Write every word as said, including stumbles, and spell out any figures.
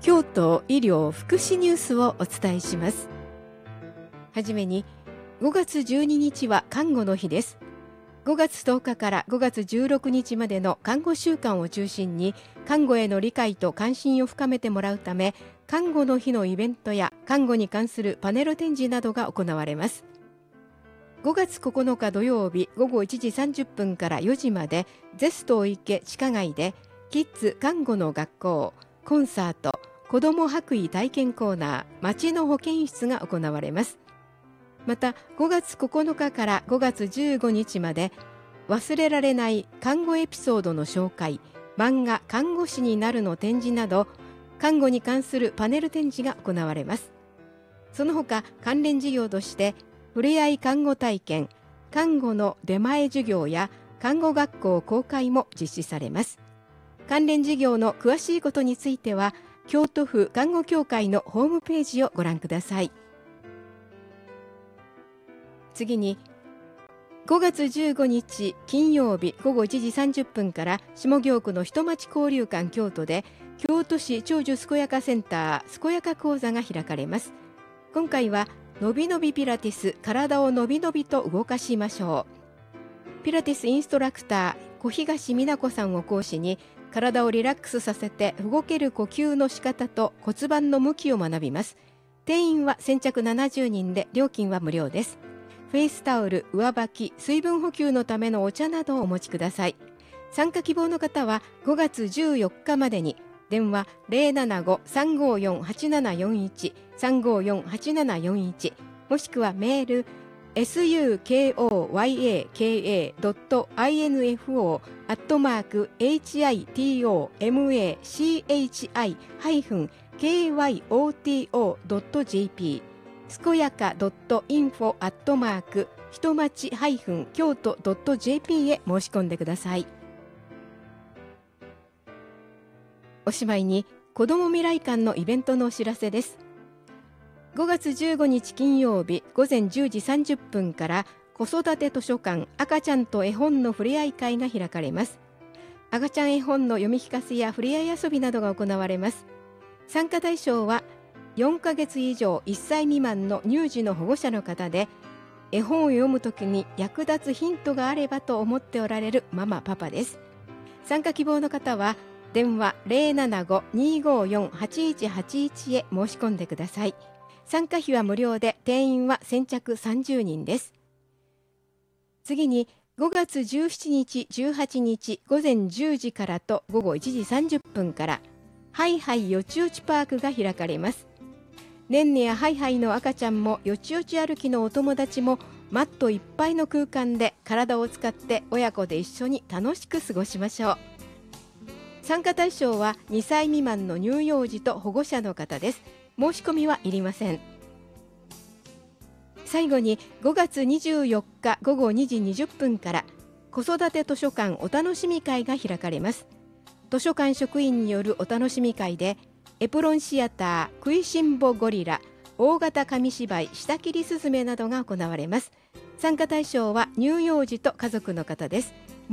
京都医療福祉ニュースをお伝えします。はじめに、ごがつじゅうににちは看護の日です。ごがつとおかからごがつじゅうろくにちまでの看護週間を中心に、看護への理解と関心を深めてもらうため、看護の日のイベントや看護に関するパネル展示などが行われます。ごがつここのか土曜日ごごいちじさんじゅっぷんからよじまで、ゼスト池地下街でキッズ看護の学校、コンサート、子ども白衣体験コーナー、町の保健室が行われます。またごがつここのかからごがつじゅうごにちまで、忘れられない看護エピソードの紹介、漫画看護師になるの展示など、看護に関するパネル展示が行われます。その他関連事業として、ふれあい看護体験、看護の出前授業や看護学校公開も実施されます。関連事業の詳しいことについては、京都府看護協会のホームページをご覧ください。次に、ごがつじゅうごにち金曜日ごごいちじさんじゅっぷんから下京区の人町交流館京都で、京都市長寿健やかセンター健やか講座が開かれます。今回はのびのびピラティス、体をのびのびと動かしましょう。ピラティスインストラクター小東美奈子さんを講師に、体をリラックスさせて動ける呼吸の仕方と骨盤の向きを学びます。定員は先着ななじゅうにんで、料金は無料です。フェイスタオル、上履き、水分補給のためのお茶などをお持ちください。参加希望の方はごがつじゅうよっかまでに、電話 ゼロななご さんごよん はちななよんいち さんごよん はちななよんいち、もしくはメール エスユーケーオーワイエーケーエードットインフォ アットマーク エイチアイティーオーエムエーシーエイチアイ ハイフン ケーワイオーティーオー ドット ジェーピー 健やか .info アットマーク人町ハイフン京都 ドット ジェーピー へ申し込んでください。おしまいに、子ども未来館のイベントのお知らせです。ごがつじゅうごにち金曜日ごぜんじゅうじさんじゅっぷんから、子育て図書館赤ちゃんと絵本のふれあい会が開かれます。赤ちゃん絵本の読み聞かせやふれあい遊びなどが行われます。参加対象はよんかげつ以上いっさい未満の乳児の保護者の方で、絵本を読むときに役立つヒントがあればと思っておられるママパパです。参加希望の方は電話 ゼロななご にーごーよん はちいちはちいち へ申し込んでください。参加費は無料で、定員は先着さんじゅうにんです。次に、ごがつじゅうしちにちじゅうはちにちごぜんじゅうじからとごごいちじさんじゅっぷんから、ハイハイよちよちパークが開かれます。ねんねやハイハイの赤ちゃんもよちよち歩きのお友達も、マットいっぱいの空間で体を使って親子で一緒に楽しく過ごしましょう。参加対象はにさい未満の乳幼児と保護者の方です。申し込みはいりません。最後に、ごがつにじゅうよっかごごにじにじゅっぷんから子育て図書館お楽しみ会が開かれます。図書館職員によるお楽しみ会で、エプロンシアター、食いしん坊ゴリラ、大型紙芝居下切りすずめなどが行われます。参加対象は乳幼児と家族の方です。